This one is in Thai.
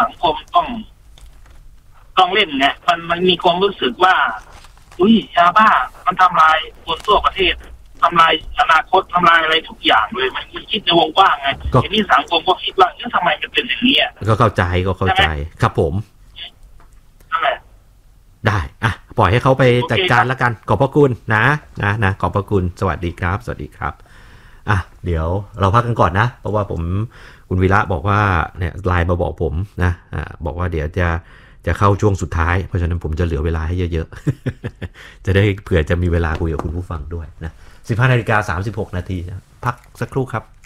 สังคมต้องเล่นไงมันมีความรู้สึกว่ายาบ้ามันทำลายคนทั่วประเทศทำลายอนาคตทำลายอะไรทุกอย่างเลยมันคิดในวงกว้างไงทีนี้สังคมก็คิดว่าทำไมมันเป็นอย่างนี้ก็เข้าใจครับผมนั่นแหละได้ปล่อยให้เขาไปจัดการแล้วกันขอบพระคุณนะขอบพระคุณสวัสดีครับสวัสดีครับเดี๋ยวเราพักกันก่อนนะเพราะว่าคุณวีระบอกว่าเนี่ยไลน์มาบอกผมนะบอกว่าเดี๋ยวจะเข้าช่วงสุดท้ายเพราะฉะนั้นผมจะเหลือเวลาให้เยอะๆ จะได้เผื่อจะมีเวลาคุยกับคุณผู้ฟังด้วยนะ 15:36 นาทีนะพักสักครู่ครับ